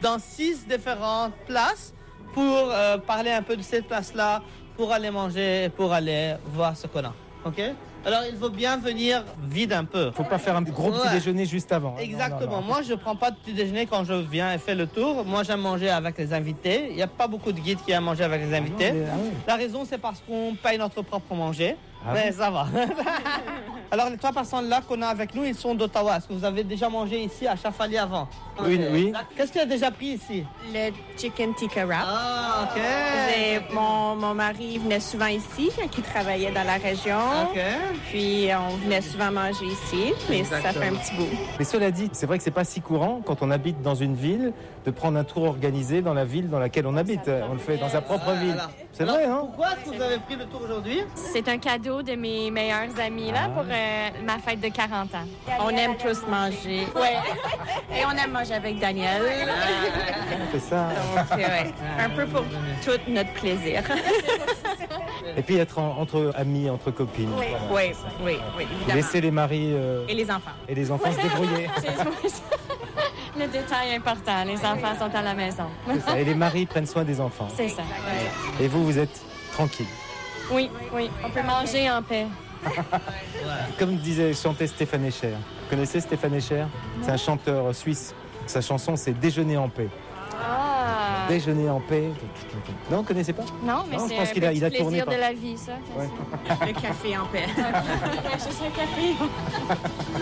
dans 6 différentes places pour parler un peu de cette place-là, pour aller manger, pour aller voir ce qu'on a. OK? Alors, il faut bien venir vide un peu. Faut pas faire un gros petit déjeuner juste avant. Exactement. Non. Moi, je prends pas de petit déjeuner quand je viens et fais le tour. Moi, j'aime manger avec les invités. Il n'y a pas beaucoup de guides qui aiment manger avec les invités. Oui. La raison, c'est parce qu'on paye notre propre manger. Mais oui. ça va. Alors, les 3 personnes-là qu'on a avec nous, ils sont d'Ottawa. Est-ce que vous avez déjà mangé ici à Chafali avant? Oui. Qu'est-ce que tu as déjà pris ici? Le chicken tikka wrap. Ah, OK. Mon mari venait souvent ici quand il travaillait dans la région. OK. Puis on venait souvent manger ici, mais Exactement. ça fait un petit bout. Mais cela dit, c'est vrai que c'est pas si courant quand on habite dans une ville de prendre un tour organisé dans la ville dans laquelle on habite. On le fait dans sa propre ville. C'est vrai, hein? Pourquoi est-ce que vous avez pris le tour aujourd'hui? C'est un cadeau de mes meilleurs amis là, pour ma fête de 40 ans. On aime tous manger. Ouais. Et on aime manger avec Daniel. C'est ça. Donc, un peu pour tout notre plaisir. Et puis être entre amis, entre copines. Oui, Vous évidemment. laissez les maris Et les enfants. et les enfants se débrouiller. Le détail important, les enfants sont à la maison. C'est ça. Et les maris prennent soin des enfants. C'est ça. Et vous êtes tranquille. Oui, on peut manger en paix. Comme chantait Stéphane Echer. Vous connaissez Stéphane Echer? C'est un chanteur suisse. Sa chanson, c'est Déjeuner en paix. Ah! Déjeuner en paix. Non, vous ne connaissez pas? Non, mais Non, je c'est pense un qu'il a petit tourné plaisir par- de la vie, ça. Ouais. Le café en paix. Juste un café.